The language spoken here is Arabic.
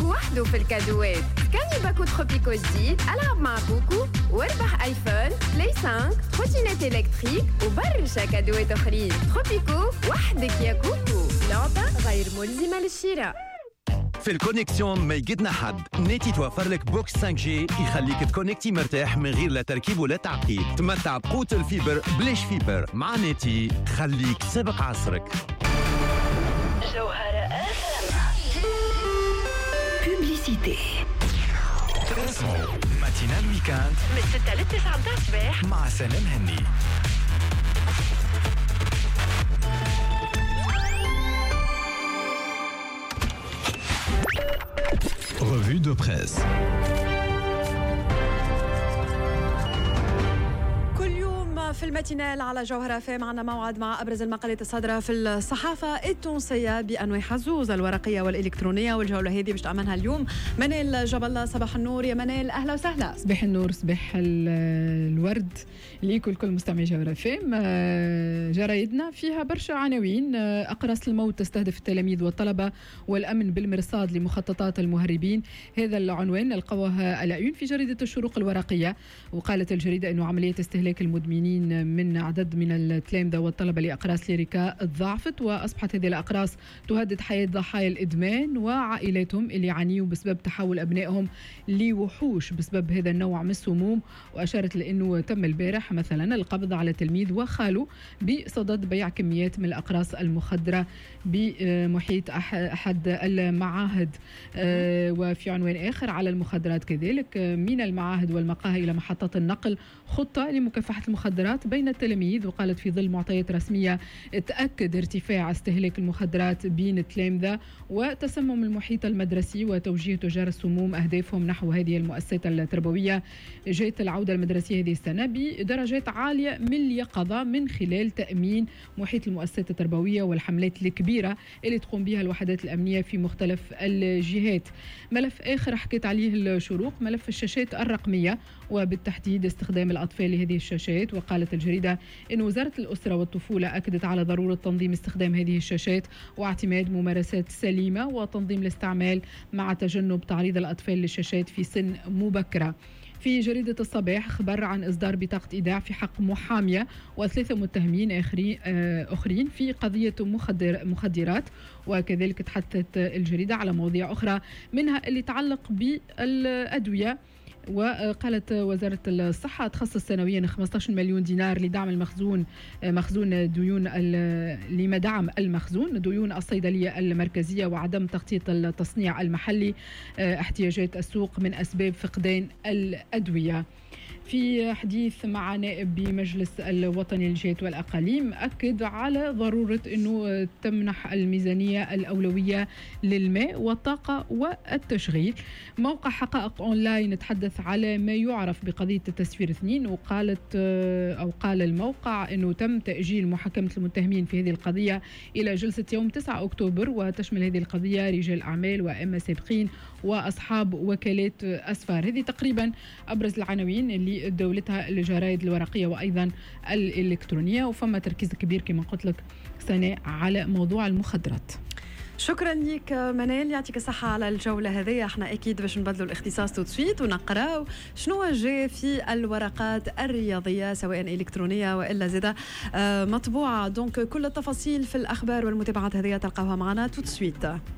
وحده في الكادوات. كاني باكو تروبيكو جديد، ألعب مع كوكو واربح آيفون، بلاي 5، تروتينات إلكتريك وبرشا كادوات أخرين. تروبيكو وحدك يا كوكو، لعبة غير ملزمة للشراء. في الكونيكسيون ما يقدنا حد. ناتي توفر لك بوكس 5G يخليك تكونكتي مرتاح من غير لا تركيب ولا تعقيد. تمتع بقوة الفيبر بلاش فيبر. مع ناتي خليك سابق عصرك. جوهرة بوبليسيتي. ماتينال ويكاند من 6 ل 9 متاع الصباح مع سلام هني. Revue de presse. في الماتينال على جوهرة فام عنا موعد مع أبرز المقالات الصادرة في الصحافة التونسية بأنواع حزوز الورقية والإلكترونية، والجولة هذه باش تعملها اليوم منال جاب الله. صباح النور يا منال، أهلا وسهلا. صباح النور، صباح الورد ليكم كل مستمعي جوهرة فام. جرايدنا فيها برشا عناوين. أقراص الموت تستهدف التلاميذ والطلبة والأمن بالمرصاد لمخططات المهربين، هذا العنوان نلقوه العيون في جريدة الشروق الورقية. وقالت الجريدة أنه عملية استهلاك المدمنين من عدد من التلامذة والطلبة لأقراص ليريكا تضاعفت، وأصبحت هذه الأقراص تهدد حياة ضحايا الإدمان وعائلاتهم اللي يعانيوا بسبب تحول أبنائهم لوحوش بسبب هذا النوع من السموم. وأشارت لأنه تم البارح مثلا القبض على تلميذ وخاله بصدد بيع كميات من الأقراص المخدرة بمحيط أحد المعاهد. وفي عنوان آخر على المخدرات كذلك، من المعاهد والمقاهي إلى محطات النقل خطة لمكافحة المخدرات بين التلاميذ. وقالت في ظل معطيات رسمية تأكد ارتفاع استهلاك المخدرات بين التلامذة وتسمم المحيط المدرسي وتوجيه تجار السموم أهدافهم نحو هذه المؤسسات التربوية. جاءت العودة المدرسية هذه السنة بدرجات عالية من اليقظة من خلال تأمين محيط المؤسسات التربوية والحملات الكبيرة اللي تقوم بها الوحدات الأمنية في مختلف الجهات. ملف آخر حكيت عليه الشروق، ملف الشاشات الرقمية وبالتحديد استخدام الأطفال لهذه الشاشات. وقالت الجريدة أن وزارة الأسرة والطفولة أكدت على ضرورة تنظيم استخدام هذه الشاشات واعتماد ممارسات سليمة وتنظيم الاستعمال مع تجنب تعريض الأطفال للشاشات في سن مبكرة. في جريدة الصباح خبر عن إصدار بطاقة إيداع في حق محامية وثلاثة متهمين آخرين في قضية مخدرات. وكذلك تحدثت الجريدة على مواضيع أخرى منها اللي يتعلق بالأدوية. وقالت وزارة الصحة تخصص سنويا 15 مليون دينار لدعم مخزون ديون لمدعم المخزون ديون الصيدلية المركزية وعدم تغطية التصنيع المحلي احتياجات السوق من أسباب فقدان الأدوية. في حديث مع نائب بمجلس الوطني للجهات والأقاليم أكد على ضرورة أنه تمنح الميزانية الأولوية للماء والطاقة والتشغيل. موقع حقائق أونلاين تحدث على ما يعرف بقضية التسفير 2. قال الموقع أنه تم تأجيل محاكمة المتهمين في هذه القضية إلى جلسة يوم 9 أكتوبر، وتشمل هذه القضية رجال أعمال وأئمة سابقين وأصحاب وكالات أسفار. هذه تقريبا أبرز العناوين اللي دولتها الجرائد الورقية وأيضا الإلكترونية، وفما تركيز كبير كما قلت لك سناء على موضوع المخدرات. شكرا لك منال، يعطيك الصحة على الجولة هذه. احنا أكيد باش نبدلوا الاختصاص توتسويت ونقراو شنو جاء في الورقات الرياضية سواء إلكترونية وإلا زادة مطبوعة. دونك كل التفاصيل في الأخبار والمتابعات هذه تلقاوها معنا توتسويت.